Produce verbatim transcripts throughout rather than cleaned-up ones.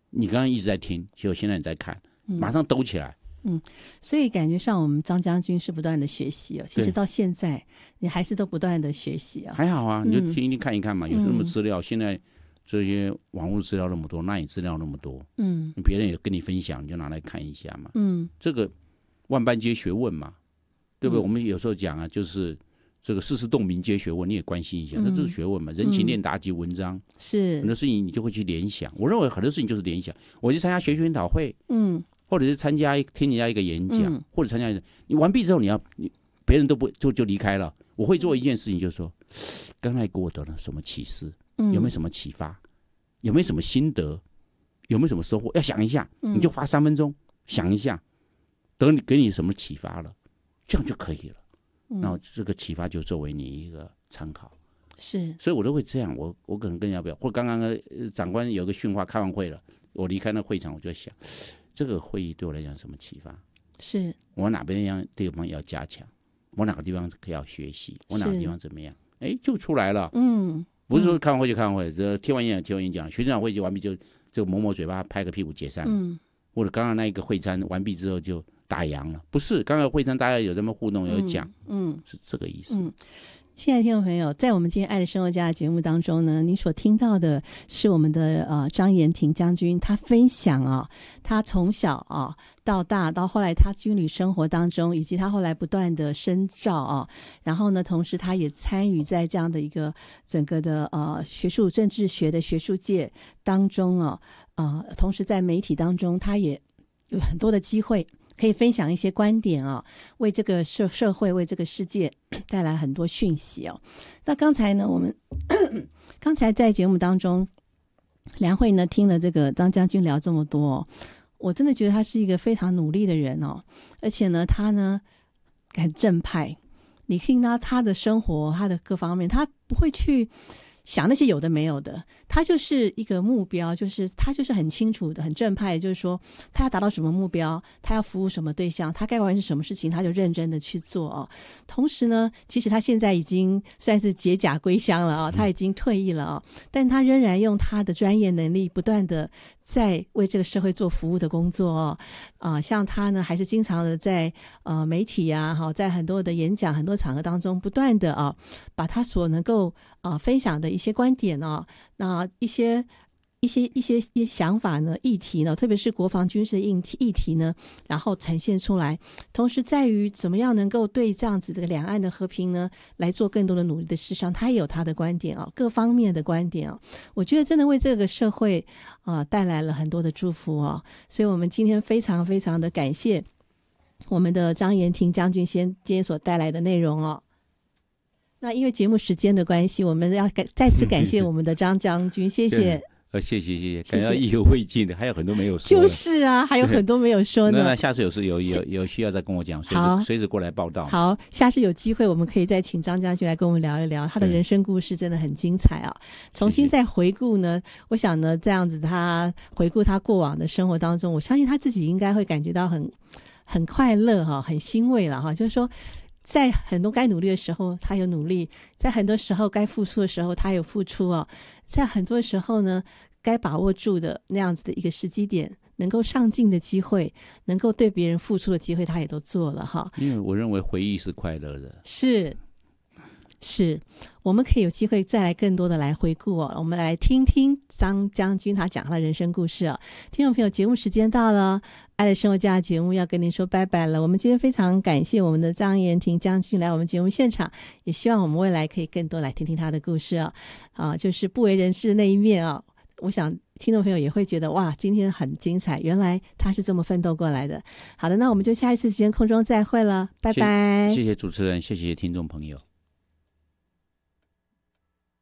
你刚刚一直在听，结果现在你在看，马上抖起来。 嗯，所以感觉上我们张将军是不断的学习哦。其实到现在你还是都不断的学习啊。 还好啊，你就听一听看一看嘛。嗯、有什么资料，现在这些网络资料那么多，那你资料那么多，嗯，别人也跟你分享，你就拿来看一下嘛。嗯，这个万般皆学问嘛，对不对？嗯、我们有时候讲啊，就是这个世事洞明皆学问，你也关心一下，嗯、那这是学问嘛。人情练达即文章，嗯、是很多事情你就会去联想。我认为很多事情就是联想。我去参加学学研讨会，嗯。或者是参加听人家一个演讲，嗯、或者参加你完毕之后，你要你别人都不就就离开了。我会做一件事情，就是说，刚才给我得了什么启示，嗯、有没有什么启发，有没有什么心得，有没有什么收获，要想一下，嗯、你就花三分钟想一下，等你给你什么启发了，这样就可以了。嗯、然后这个启发就作为你一个参考。 是， 所以我都会这样。我我可能跟人家表，或刚刚长官有个训话，开完会了，我离开那会场，我就想。这个会议对我来讲什么启发？ 是我哪边地方要加强，我哪个地方可以要学习，我哪个地方怎么样？哎，就出来了。嗯，不是说开完会就开完会，这听完演讲听完演讲，学长会就完毕就就抹抹嘴巴，拍个屁股解散。嗯，或者刚刚那一个会餐完毕之后就打烊了，不是？刚刚会餐大家有这么互动有讲，嗯，是这个意思。嗯。 亲爱的听众朋友，在我们今天《爱的生活家》的节目当中呢，你所听到的是我们的呃张延廷将军，他分享啊，他从小啊到大，到后来他军旅生活当中，以及他后来不断的深造啊，然后呢，同时他也参与在这样的一个整个的呃学术政治学的学术界当中啊，呃，同时在媒体当中，他也有很多的机会。可以分享一些观点啊，为这个社社会、为这个世界带来很多讯息哦。那刚才呢，我们刚才在节目当中，梁慧呢听了这个张将军聊这么多、哦，我真的觉得他是一个非常努力的人哦，而且呢，他呢很正派。你听到他的生活，他的各方面，他不会去想那些有的没有的，他就是一个目标，就是他就是很清楚的很正派，就是说他要达到什么目标，他要服务什么对象，他该完成什么事情他就认真的去做哦。同时呢，其实他现在已经算是解甲归乡了啊，他已经退役了啊，但他仍然用他的专业能力不断的在为这个社会做服务的工作哦。啊、呃，像他呢还是经常的在呃媒体啊，好，在很多的演讲很多场合当中不断的啊把他所能够啊、呃、分享的一些观点哦，那一些一些一些一些想法呢议题呢，特别是国防军事的议题议题呢，然后呈现出来，同时在于怎么样能够对这样子这个两岸的和平呢来做更多的努力的事上，他也有他的观点哦，各方面的观点哦，我觉得真的为这个社会啊、呃、带来了很多的祝福哦，所以我们今天非常非常的感谢我们的张延廷将军先今天所带来的内容哦。那因为节目时间的关系，我们要感再次感谢我们的张将军，谢谢。 呃，谢谢谢谢，感到意犹未尽的，还有很多没有说。 就是啊，还有很多没有说呢。 那那下次有事有有有需要再跟我讲，随时随时过来报道。 好，下次有机会我们可以再请张将军来跟我们聊一聊他的人生故事，真的很精彩啊！重新再回顾呢，谢谢我想呢，这样子他回顾他过往的生活当中，我相信他自己应该会感觉到很很快乐哈，很欣慰了哈，就是说。在很多该努力的时候他有努力，在很多时候该付出的时候他有付出哦，在很多时候呢该把握住的那样子的一个时机点，能够上进的机会，能够对别人付出的机会他也都做了哈。 因为我认为回忆是快乐的， 是是，我们可以有机会再来更多的来回顾哦，我们来听听张将军他讲他的人生故事哦。听众朋友，节目时间到了，爱的生活家的节目要跟您说拜拜了。我们今天非常感谢我们的张延廷将军来我们节目现场，也希望我们未来可以更多来听听他的故事哦。啊，就是不为人知的那一面哦。我想听众朋友也会觉得哇，今天很精彩，原来他是这么奋斗过来的。好的，那我们就下一次时间空中再会了，拜拜。 谢谢主持人，谢谢听众朋友。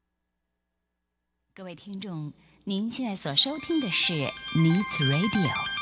各位听众，您现在所收听的是 Needs Radio。